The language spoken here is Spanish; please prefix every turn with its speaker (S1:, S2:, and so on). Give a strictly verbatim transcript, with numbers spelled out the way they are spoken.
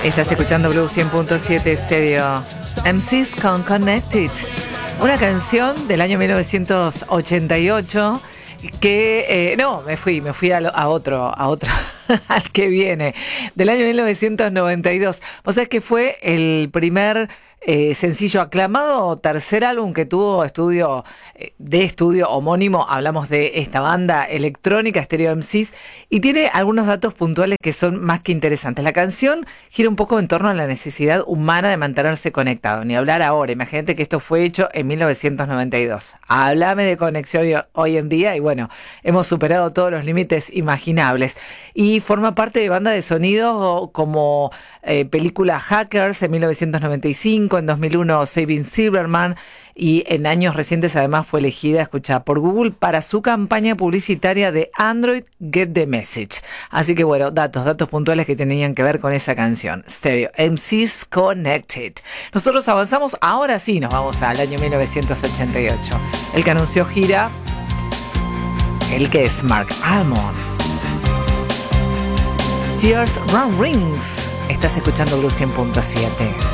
S1: Estás escuchando Blue cien punto siete Stereo. M Cs con Connected. Una canción del año mil novecientos ochenta y ocho que... Eh, no, me fui, me fui a, lo, a otro, a otro, al que viene. Del año mil novecientos noventa y dos. Vos sabés que fue el primer... Eh, sencillo aclamado, tercer álbum que tuvo estudio eh, de estudio homónimo. Hablamos de esta banda electrónica Stereo M Cs y tiene algunos datos puntuales que son más que interesantes. La canción gira un poco en torno a la necesidad humana de mantenerse conectado, ni hablar ahora. Imagínate que esto fue hecho en mil novecientos noventa y dos. Háblame de conexión hoy en día y bueno, hemos superado todos los límites imaginables. Y forma parte de banda de sonido como eh, película Hackers en mil novecientos noventa y cinco, en dos mil uno Saving Silverman, y en años recientes además fue elegida, escuchada por Google para su campaña publicitaria de Android Get the Message. Así que bueno, datos, datos puntuales que tenían que ver con esa canción. Stereo M Cs Connected. Nosotros avanzamos, ahora sí nos vamos al año mil novecientos ochenta y ocho. El que anunció gira, el que es Mark Almond. Tears Run Rings. Estás escuchando Blue cien punto siete.